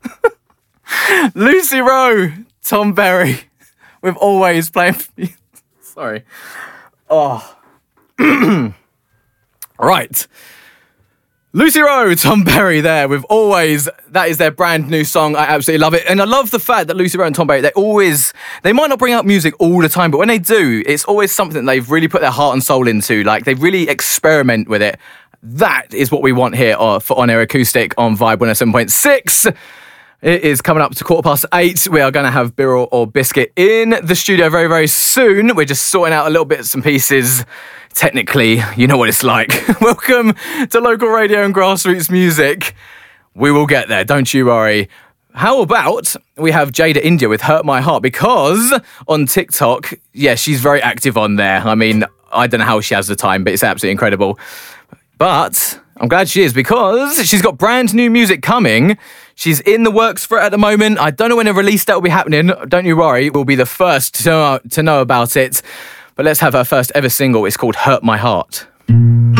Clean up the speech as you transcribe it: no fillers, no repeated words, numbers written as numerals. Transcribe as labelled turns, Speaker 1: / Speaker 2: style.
Speaker 1: Lucy Rowe, Tom Berry, with Always playing for you. Sorry. Oh. Right. Lucy Rowe, Tom Berry there with Always. That is their brand new song. I absolutely love it. And I love the fact that Lucy Rowe and Tom Berry, they might not bring out music all the time, but when they do, it's always something that they've really put their heart and soul into. Like, they really experiment with it. That is what we want here for On Air Acoustic on Vibe 107.6. It is coming up to 8:15. We are going to have Beer or Biscuit in the studio very, very soon. We're just sorting out a little bits and pieces. Technically, you know what it's like. Welcome to local radio and grassroots music. We will get there, don't you worry. How about we have Jada India with Hurt My Heart? Because on TikTok, yeah, she's very active on there. I mean, I don't know how she has the time, but it's absolutely incredible. But I'm glad she is, because she's got brand new music coming. She's in the works for it at the moment. I don't know when a release date will be happening. Don't you worry. We'll be the first to know about it. But let's have her first ever single. It's called Hurt My Heart.